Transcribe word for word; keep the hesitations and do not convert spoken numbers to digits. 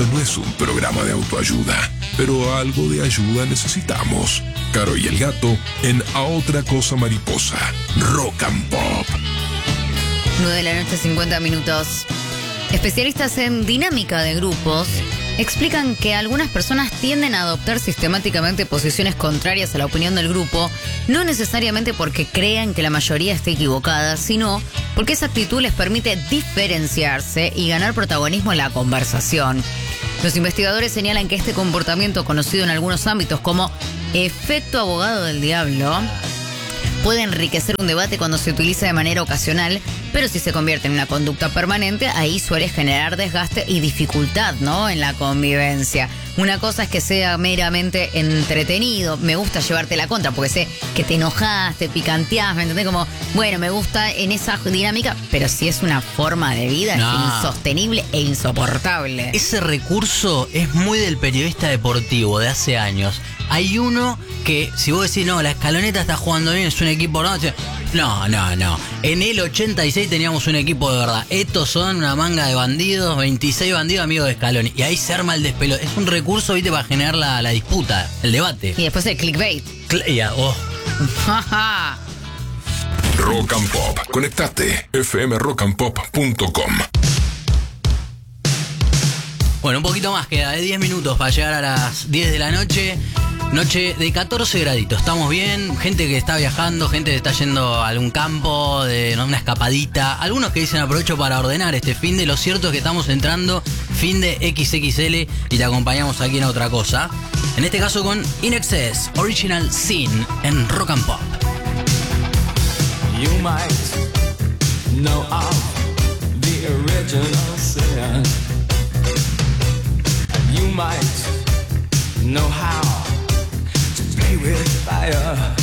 Esto no es un programa de autoayuda, pero algo de ayuda necesitamos. Caro y el Gato en A Otra Cosa Mariposa. Rock and Pop. nueve de la noche, cincuenta minutos. Especialistas en dinámica de grupos explican que algunas personas tienden a adoptar sistemáticamente posiciones contrarias a la opinión del grupo, no necesariamente porque crean que la mayoría esté equivocada, sino porque esa actitud les permite diferenciarse y ganar protagonismo en la conversación. Los investigadores señalan que este comportamiento, conocido en algunos ámbitos como efecto abogado del diablo, puede enriquecer un debate cuando se utiliza de manera ocasional, pero si se convierte en una conducta permanente, ahí suele generar desgaste y dificultad, ¿no?, en la convivencia. Una cosa es que sea meramente entretenido, me gusta llevarte la contra, porque sé que te enojas, te picanteás, ¿me entendés? Como, bueno, me gusta en esa dinámica, pero si es una forma de vida, no. Es insostenible e insoportable. Ese recurso es muy del periodista deportivo de hace años. Hay uno que, si vos decís, no, la Escaloneta está jugando bien, es un equipo, no, no, no, no. En el ochenta y seis teníamos un equipo de verdad. Estos son una manga de bandidos, veintiséis bandidos amigos de Scaloni. Y ahí se arma el despelo. Es un recurso, viste, para generar la, la disputa, el debate. Y después el clickbait. Cl- ya, oh. Rock and Pop. Conectate. f m rock and pop punto com. Bueno, un poquito más, queda de diez minutos para llegar a las diez de la noche. Noche de catorce graditos, estamos bien, gente que está viajando, gente que está yendo a algún campo, de una escapadita. Algunos que dicen aprovecho para ordenar este fin de, lo cierto es que estamos entrando fin de equis equis ele y te acompañamos aquí en Otra Cosa. En este caso con In Excess, Original Sin en Rock and Pop. You might know of the original sin. And you might know how with fire.